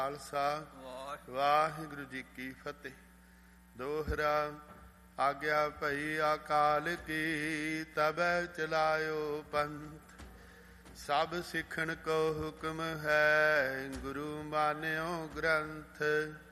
ਖਾਲਸਾ ਵਾਹਿਗੁਰੂ ਜੀ ਕੀ ਫਤਿਹ। ਦੋਹਰਾ ਆਗਿਆ ਭਈ ਅਕਾਲ ਕੀ, ਤਬੈ ਚਲਾਇਓ ਪੰਥ। ਸਭ ਸਿੱਖਣ ਕੋ ਹੁਕਮ ਹੈ, ਗੁਰੂ ਮਾਨਿਓ ਗ੍ਰੰਥ।